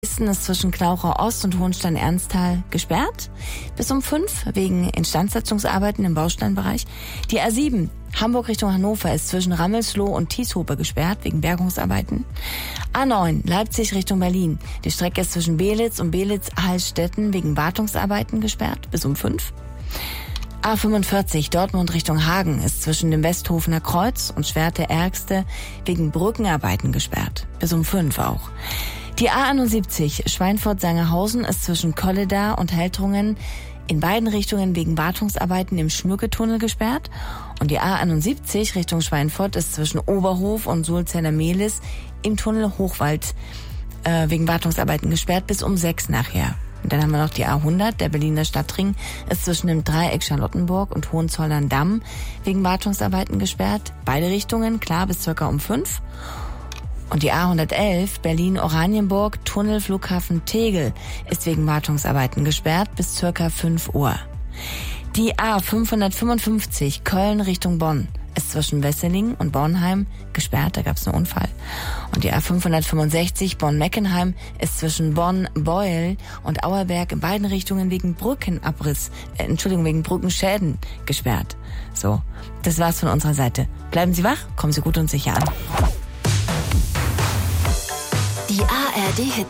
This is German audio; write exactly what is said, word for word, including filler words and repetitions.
Dresden ist zwischen Klauchau Ost und Hohenstein-Ernsthal gesperrt. Bis um fünf wegen Instandsetzungsarbeiten im Bausteinbereich. Die A sieben Hamburg Richtung Hannover ist zwischen Rammelsloh und Tieshope gesperrt wegen Bergungsarbeiten. A neun Leipzig Richtung Berlin. Die Strecke ist zwischen Belitz und Belitz-Hallstetten wegen Wartungsarbeiten gesperrt. Bis um fünf. A fünfundvierzig Dortmund Richtung Hagen ist zwischen dem Westhofener Kreuz und Schwerte-Ärgste wegen Brückenarbeiten gesperrt. Bis um fünf auch. Die A einundsiebzig Schweinfurt-Sangerhausen ist zwischen Kolleda und Heltrungen in beiden Richtungen wegen Wartungsarbeiten im Schmücketunnel gesperrt. Und die A einundsiebzig Richtung Schweinfurt ist zwischen Oberhof und Sulzener-Mehlis im Tunnel Hochwald äh, wegen Wartungsarbeiten gesperrt bis um sechs nachher. Und dann haben wir noch die A hundert, der Berliner Stadtring ist zwischen dem Dreieck Charlottenburg und Hohenzollern-Damm wegen Wartungsarbeiten gesperrt. Beide Richtungen, klar, bis circa um fünf. Und die A hundertelf, Berlin-Oranienburg, Tunnel Flughafen Tegel, ist wegen Wartungsarbeiten gesperrt bis circa fünf Uhr. Die A fünfhundertfünfundfünfzig, Köln Richtung Bonn, ist zwischen Wesseling und Bornheim gesperrt, da gab es einen Unfall. Und die A fünfhundertfünfundsechzig, Bonn-Meckenheim, ist zwischen Bonn, Beuel und Auerberg in beiden Richtungen wegen Brückenabriss, äh, Entschuldigung, wegen Brückenschäden gesperrt. So, das war's von unserer Seite. Bleiben Sie wach, kommen Sie gut und sicher an. Die A R D Hit